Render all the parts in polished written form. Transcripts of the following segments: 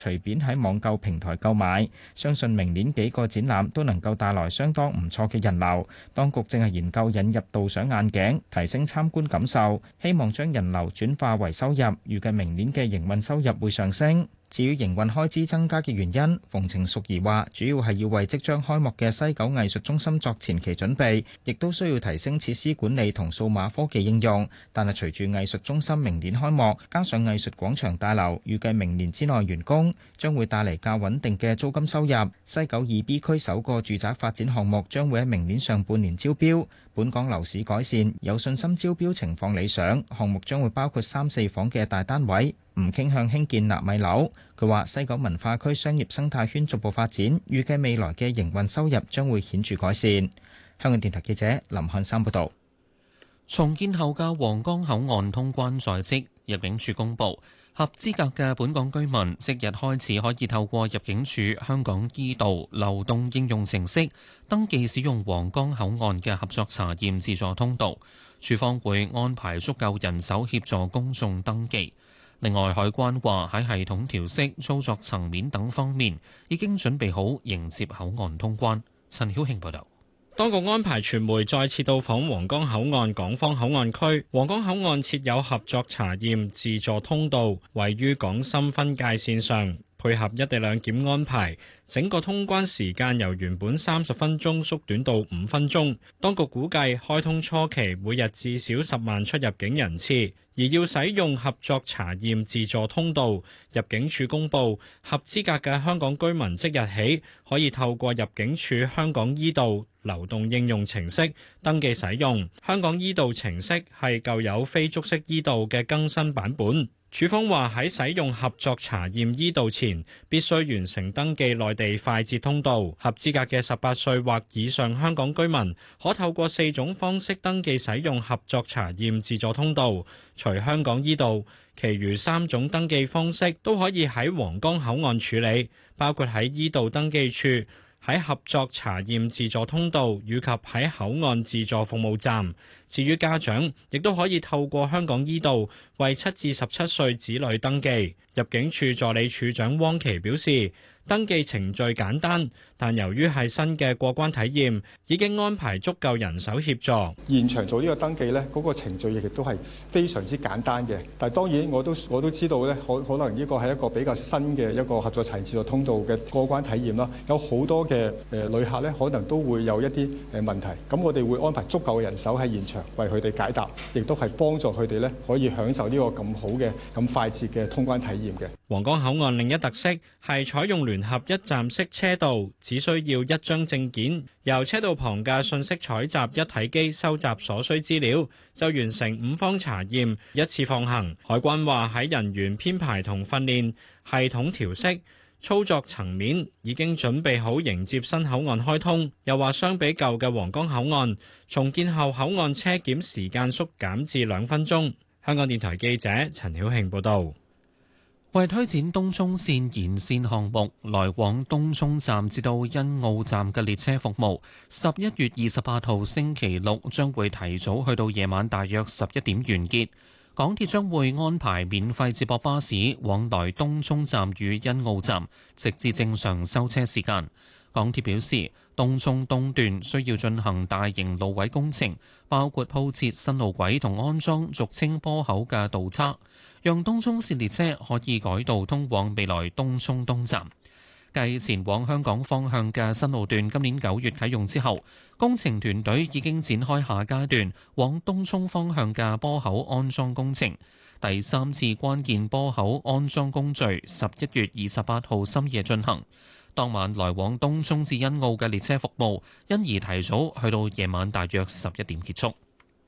隨便喺網購平台購買。相信明年幾個展覽都能夠帶來相當唔錯嘅人流。當局正係研究引入導賞眼鏡，提升參觀感受，希望將人流轉化為收入。預計明年嘅營運收入會上升。至於營運開支增加嘅原因，馮程淑儀話：主要係要為即將開幕嘅西九藝術中心作前期準備，亦都需要提升設施管理同數碼科技應用。但係隨住藝術中心明年開幕，加上藝術廣場大樓預計明年之內完工，將會帶嚟較穩定嘅租金收入。西九2B區首個住宅發展項目將會喺明年上半年招標。本港樓市改善，有信心招標情況理想，項目將會包括3、4房嘅大單位，唔傾向興建納米樓。佢話西九文化區商業生態圈逐步發展，預計未來嘅營運收入將會顯著改善。香港電台記者林漢山報導。 重建後嘅皇崗口岸通關在即，入境處公佈，合資格嘅本港居民即日開始可以透過入境處香港醫道流動應用程式登記使用皇崗口岸嘅合作查驗自助通道，處方會安排足夠人手協助公眾登記。另外，海關話喺系統調適、操作層面等方面已經準備好迎接口岸通關。陳曉慶報導。 當局安排傳媒再次到訪皇崗口岸港方口岸區。皇崗口岸設有合作查驗自助通道，位於港深分界線上，配合一地兩檢安排，整個通關時間由原本30分鐘縮短到5分鐘。當局估計開通初期每日至少10萬出入境人次，而要使用合作查驗自助通道，入境處公佈合資格嘅香港居民即日起可以透過入境處香港醫道流動應用程式登記使用。香港醫道程式係舊有非觸式醫道嘅更新版本。處方話喺使用合作查驗醫道前，必須完成登記內地快捷通道。合資格嘅18歲或以上香港居民可透過4種方式登記使用合作查驗自助通道。除香港醫道，其餘3種登記方式都可以喺皇崗口岸處理，包括喺醫道登記處、喺合作查驗自助通道以及喺口岸自助服務站。至於家長，亦都可以透過香港醫道為7至17歲子女登記。入境處助理處長汪琪表示，登記程序簡單，但由於係新嘅過關體驗，已經安排足夠人手協助。 現場做呢個登記呢，嗰個程序亦都係非常之簡單嘅。但係當然我都知道呢，可能呢個係一個比較新嘅一個合作查驗自助通道嘅過關體驗啦。有好多嘅旅客呢，可能都會有一啲問題。咁我哋會安排足夠嘅人手喺現場為佢哋解答，亦都係幫助佢哋呢可以享受呢個咁好嘅、咁快捷嘅通關體驗嘅。 皇崗口岸另一特色係採用聯合一站式車道，只需要一張證件，由車道旁嘅信息採集一體機收集所需資料，就完成5方查驗，一次放行。海關話喺人員編排同訓練、系統調適、操作層面已經準備好迎接新口岸開通。又話相比舊嘅皇崗口岸，重建後口岸車檢時間縮減至2分鐘。香港電台記者陳曉慶報導。 為推展東涌綫延綫項目，來往東涌站至到欣澳站嘅列車服務，11月28號星期六將會提早去到夜晚大約11點完結。港鐵將會安排免費接駁巴士往來東涌站與欣澳站，直至正常收車時間。港鐵表示，東涌東段需要進行大型路位工程，包括鋪設新路軌同安裝俗稱波口嘅道岔，讓東涌綫列車可以改道通往未來東涌東站。繼前往香港方向嘅新路段今年9月啟用之後，工程團隊已經展開下階段往東涌方向嘅波口安裝工程。第3次關鍵波口安裝工序11月28號深夜進行。當晚來往東涌至欣澳嘅列車服務因而提早去到夜晚大約11點結束。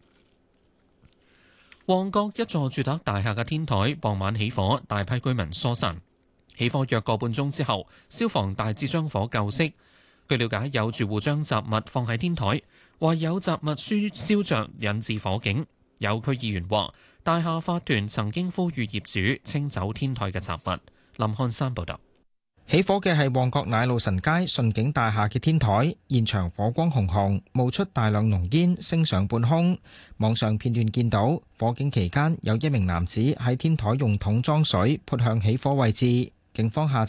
旺角一座住宅大廈嘅天台傍晚起火，大批居民疏散。起火約個半鐘之後，消防大致將火救熄。據了解，有住戶將雜物放喺天台，話有雜物燒着引致火警。有區議員話，大廈法團曾經呼籲業主清走天台嘅雜物。林漢山報道。 起火嘅係旺角奶路臣街順景大廈嘅天台，現場火光紅紅，冒出大量濃煙，升上半空。網上片段見到火警期間有一名男子喺天台用桶裝水潑向起火位置。警方下